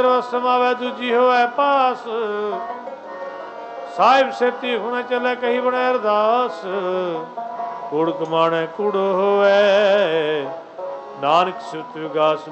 ਵਸਮ ਆਵੇ ਦੂਜੀ ਹੋਵੇ ਪਾਸ। ਸਾਹਿਬ ਸੇਤੀ ਹੁਣ ਚੱਲੇ ਕਹੀ ਬਣੇ ਅਰਦਾਸ। ਕੂੜ ਕਮਾਣੇ ਕੂੜੋ ਹੋਵੇ ਨਾਨਕ ਸਿਫਤ ਵਿਗਾਸ